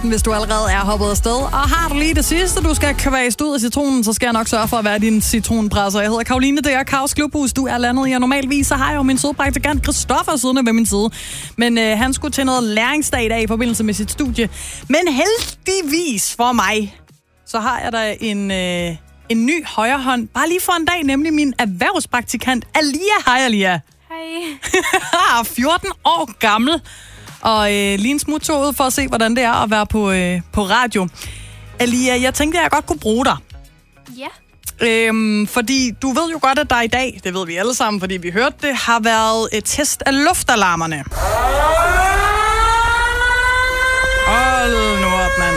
aften, hvis du allerede er hoppet afsted. Og har du lige det sidste, du skal kvæst ud af citronen, så skal jeg nok sørge for at være din citronpresser. Jeg hedder Karoline, det er Kaos Klubhus. Du er landet i, og normalvis så har jeg jo min sødpraktikant Christoffer siddende ved min side. Men han skulle til noget læringsdag i dag i forbindelse med sit studie. Men heldigvis for mig, så har jeg da en ny højre hånd. Bare lige for en dag, nemlig min erhvervspraktikant Alia. Hej Alia. Hej. 14 år gammel. Og lige en smut tog ud for at se, hvordan det er at være på radio. Alia, jeg tænkte, at jeg godt kunne bruge dig. Ja. Fordi du ved jo godt, at der i dag, det ved vi alle sammen, fordi vi hørte det, har været et test af luftalarmerne. Hold nu op, mand.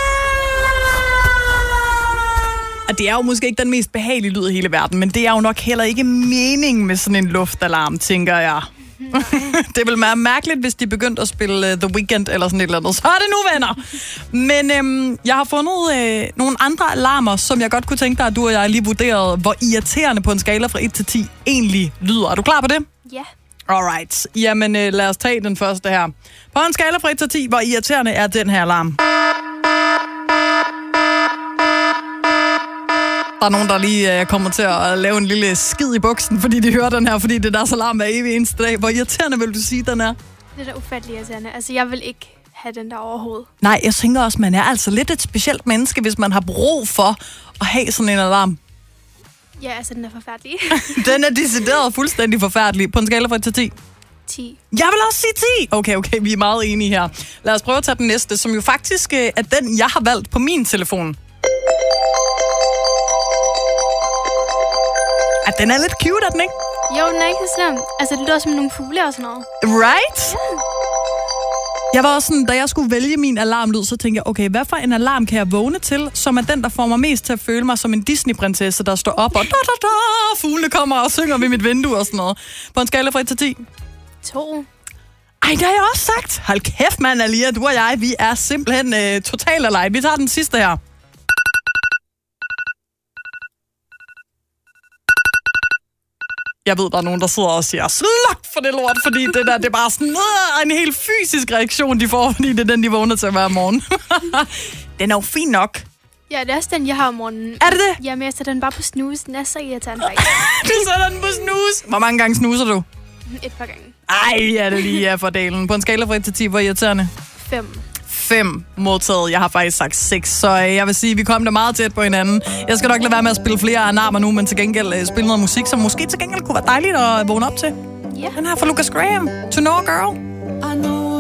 Og det er jo måske ikke den mest behagelige lyd i hele verden, men det er jo nok heller ikke meningen med sådan en luftalarm, tænker jeg. Det vil være mærkeligt, hvis de begyndte at spille The Weeknd eller sådan et eller andet. Så er det nu, venner! Men jeg har fundet nogle andre alarmer, som jeg godt kunne tænke dig, at du og jeg lige vurderede, hvor irriterende på en skala fra 1 til 10 egentlig lyder. Er du klar på det? Ja. Alright. Jamen, lad os tage den første her. På en skala fra 1 til 10, hvor irriterende er den her alarm? Der er nogen, der lige kommer til at lave en lille skid i buksen, fordi de hører den her, fordi det er deres alarm hver evig eneste dag. Hvor irriterende vil du sige, den er? Det er da ufattelig irriterende. Altså, jeg vil ikke have den der overhovedet. Nej, jeg tænker også, man er altså lidt et specielt menneske, hvis man har brug for at have sådan en alarm. Ja, altså, den er forfærdelig. Den er decideret fuldstændig forfærdelig. På en skala fra 1 til 10? 10. Jeg vil også sige 10! Okay, vi er meget enige her. Lad os prøve at tage den næste, som jo faktisk er den, jeg har valgt på min telefon. At den er lidt cute, er den ikke? Jo, den er ikke så slem. Altså, det lyder som nogle fugle og sådan noget. Right? Ja. Jeg var også sådan, da jeg skulle vælge min alarmlyd, så tænkte jeg, okay, hvad for en alarm kan jeg vågne til, som er den, der får mig mest til at føle mig som en Disney-prinsesse, der står op og fuglene kommer og synger ved mit vindue og sådan noget. På en skala fra 1 til 10? 2. Ej, det har jeg også sagt. Hold kæft, mand, Alia, du og jeg, vi er simpelthen totalt alike. Vi tager den sidste her. Jeg ved, der er nogen, der sidder og siger, sluk for det lort, fordi det der, det er bare sådan en helt fysisk reaktion, de får, fordi det er den, de vågner til hver morgen. Den er jo fin nok. Ja, det er også den, jeg har om morgenen. Er det det? Jamen, jeg sætter den bare på snus. Den er så irriterende, faktisk. Du sætter den på snus. Hvor mange gange snuser du? Et par gange. Ej, er det lige her fordelen. På en skala fra 1 til 10, hvor irriterende? 5 modtaget. Jeg har faktisk sagt 6, så jeg vil sige, at vi kom da meget tæt på hinanden. Jeg skal nok lade være med at spille flere alarmer nu, men til gengæld spille noget musik, som måske til gengæld kunne være dejligt at vågne op til. Ja. Den her fra Lucas Graham. To Know a Girl.